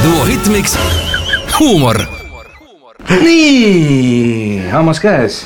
Duo Hitmix huumor. Nii, hammas käes.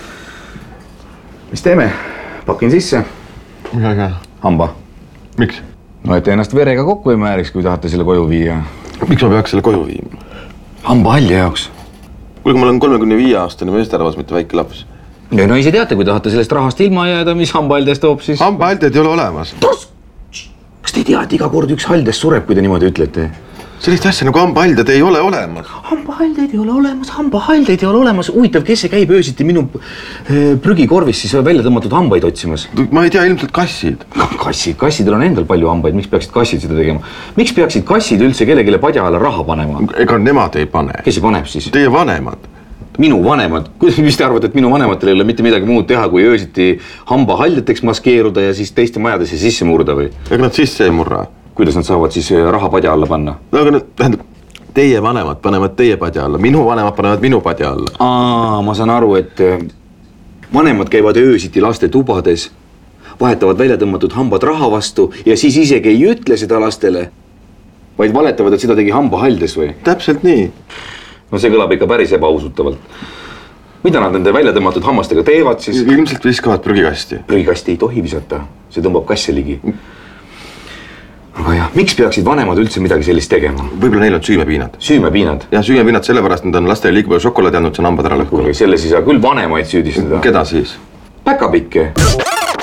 Mis teeme? Pakin sisse. Midagi? Hamba. Miks? No, et ennast verega kokku ei määriks, kui tahate selle koju viia. Miks ma peaks selle koju viima? Hamba halli jaoks. Kuulge, ma olen 35-aastane meesterahvas, mitte väike laps. Ja no ise teate, kui tahate sellest rahast ilma jääda, mis hambahaldest toob, siis... Hambahalded ei ole olemas. Kas te ei tea, et iga kord üks haldest sureb, kui te niimoodi ütlete? Sellist asja nagu hambahalded ei ole olemas. Hambahaldeid ei ole olemas. Huvitav, kes see käib öösiti minu prügikorvis siis välja tõmmatud hambaid otsimas? Ma ei tea, ilmselt kassid. Kassidel on endal palju hambaid, miks peaksid kassid seda tegema? Miks peaksid kassid üldse kellelegi padja alla raha panema? Ega nemad ei pane. Kes ei paneb siis? Teie vanemad. Minu vanemad? Mis te arvate, et minu vanematel ei ole mitte midagi muud teha, kui öösiti hambahaldeteks maskeeruda ja siis teiste majadesse sisse murda või? Ega nad sisse ei murra. Kuidas nad saavad siis raha padja alla panna? No aga tähendab, teie vanemad panevad teie padja alla, minu vanemad panevad minu padja alla. Ma saan aru, et vanemad käivad öösiti laste tubades, vahetavad välja tõmmatud hambad raha vastu ja siis isegi ei ütle seda lastele, vaid valetavad, et seda tegi hambahaldes või? Täpselt nii. No see kõlab ikka päris ebausutavalt. Mida nad nende välja tõmmatud hammastega teevad siis? Ilmselt viskavad prügikasti. Prügikasti ei tohi visata, see tõmbab kasse ligi. Aga jah, miks peaksid vanemad üldse midagi sellist tegema? Võib-olla neil on süümepiinad. Süümepiinad? Jah, süümepiinad sellepärast, nad on lastele liiga palju šokolaadi andnud, see on hambad ära lõhkunud. Selles ei saa küll vanemaid süüdistada. Keda siis? Päkapikke.